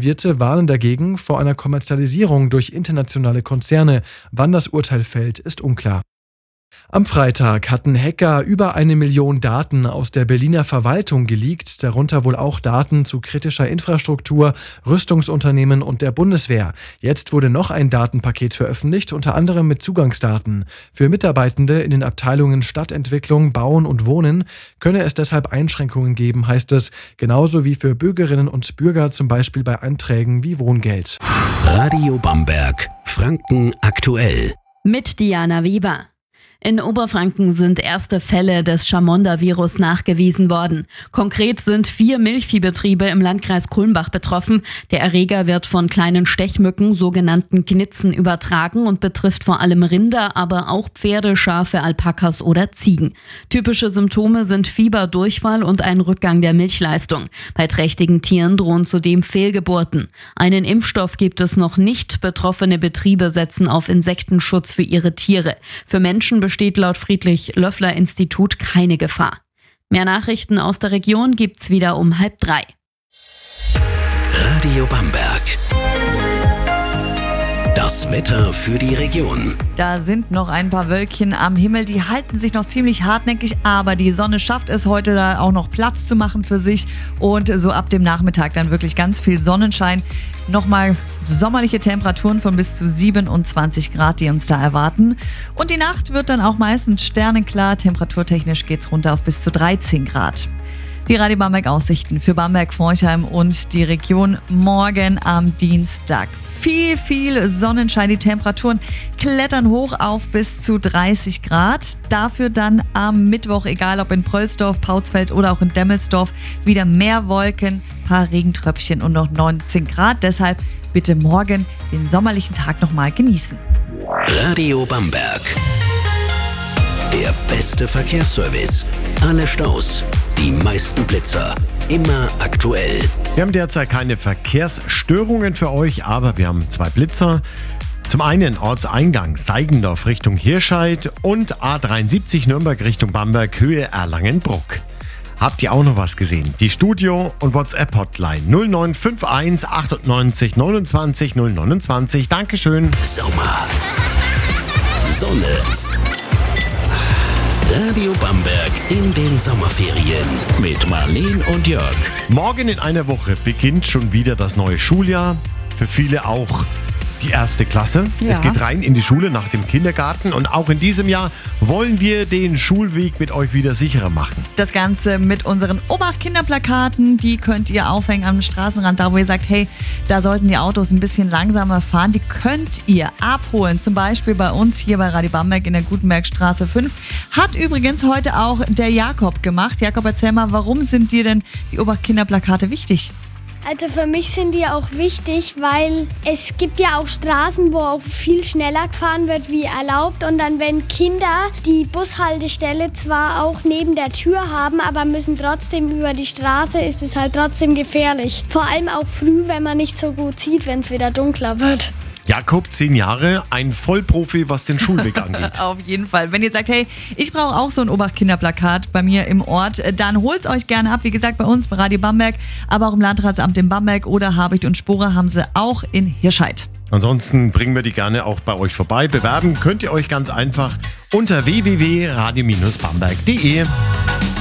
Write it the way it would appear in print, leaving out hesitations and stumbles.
Landwirte warnen dagegen vor einer Kommerzialisierung durch internationale Konzerne. Wann das Urteil fällt, ist unklar. Am Freitag hatten Hacker über 1 Million Daten aus der Berliner Verwaltung geleakt, darunter wohl auch Daten zu kritischer Infrastruktur, Rüstungsunternehmen und der Bundeswehr. Jetzt wurde noch ein Datenpaket veröffentlicht, unter anderem mit Zugangsdaten. Für Mitarbeitende in den Abteilungen Stadtentwicklung, Bauen und Wohnen könne es deshalb Einschränkungen geben, heißt es, genauso wie für Bürgerinnen und Bürger, zum Beispiel bei Anträgen wie Wohngeld. Radio Bamberg, Franken aktuell. Mit Diana Weber. In Oberfranken sind erste Fälle des Chamonda-Virus nachgewiesen worden. Konkret sind 4 Milchviehbetriebe im Landkreis Kulmbach betroffen. Der Erreger wird von kleinen Stechmücken, sogenannten Knitzen, übertragen und betrifft vor allem Rinder, aber auch Pferde, Schafe, Alpakas oder Ziegen. Typische Symptome sind Fieber, Durchfall und ein Rückgang der Milchleistung. Bei trächtigen Tieren drohen zudem Fehlgeburten. Einen Impfstoff gibt es noch nicht. Betroffene Betriebe setzen auf Insektenschutz für ihre Tiere. Für Menschen besteht laut Friedrich-Löffler-Institut keine Gefahr. Mehr Nachrichten aus der Region gibt's wieder um 2:30. Radio Bamberg. Das Wetter für die Region. Da sind noch ein paar Wölkchen am Himmel, die halten sich noch ziemlich hartnäckig, aber die Sonne schafft es heute da auch noch Platz zu machen für sich und so ab dem Nachmittag dann wirklich ganz viel Sonnenschein. Nochmal sommerliche Temperaturen von bis zu 27 Grad, die uns da erwarten. Und die Nacht wird dann auch meistens sternenklar, temperaturtechnisch geht's runter auf bis zu 13 Grad. Die Radio Bamberg Aussichten für Bamberg, Forchheim und die Region morgen am Dienstag. Viel Sonnenschein. Die Temperaturen klettern hoch auf bis zu 30 Grad. Dafür dann am Mittwoch, egal ob in Prölsdorf, Pautzfeld oder auch in Demmelsdorf, wieder mehr Wolken, paar Regentröpfchen und noch 19 Grad. Deshalb bitte morgen den sommerlichen Tag nochmal genießen. Radio Bamberg. Der beste Verkehrsservice. Alle Staus, die meisten Blitzer. Immer aktuell. Wir haben derzeit keine Verkehrsstörungen für euch, aber wir haben 2 Blitzer. Zum einen Ortseingang Seigendorf Richtung Hirscheid und A73 Nürnberg Richtung Bamberg, Höhe Erlangen-Bruck. Habt ihr auch noch was gesehen? Die Studio- und WhatsApp-Hotline 0951 98 29 029. Dankeschön. Sommer. Sonne. Radio Bamberg in den Sommerferien mit Marleen und Jörg. Morgen in einer Woche beginnt schon wieder das neue Schuljahr. Für viele auch die 1. Klasse. Ja. Es geht rein in die Schule nach dem Kindergarten und auch in diesem Jahr wollen wir den Schulweg mit euch wieder sicherer machen. Das Ganze mit unseren Obacht-Kinderplakaten, die könnt ihr aufhängen am Straßenrand, da wo ihr sagt, hey, da sollten die Autos ein bisschen langsamer fahren. Die könnt ihr abholen, zum Beispiel bei uns hier bei Radio Bamberg in der Gutenbergstraße 5. Hat übrigens heute auch der Jakob gemacht. Jakob, erzähl mal, warum sind dir denn die Obacht-Kinderplakate wichtig? Also für mich sind die auch wichtig, weil es gibt ja auch Straßen, wo auch viel schneller gefahren wird wie erlaubt. Und dann, wenn Kinder die Bushaltestelle zwar auch neben der Tür haben, aber müssen trotzdem über die Straße, ist es halt trotzdem gefährlich. Vor allem auch früh, wenn man nicht so gut sieht, wenn es wieder dunkler wird. Jakob, 10 Jahre, ein Vollprofi, was den Schulweg angeht. Auf jeden Fall. Wenn ihr sagt, hey, ich brauche auch so ein Obacht-Kinderplakat bei mir im Ort, dann holt's euch gerne ab. Wie gesagt, bei uns bei Radio Bamberg, aber auch im Landratsamt in Bamberg oder Habicht und Sporer haben sie auch in Hirscheid. Ansonsten bringen wir die gerne auch bei euch vorbei. Bewerben könnt ihr euch ganz einfach unter www.radio-bamberg.de.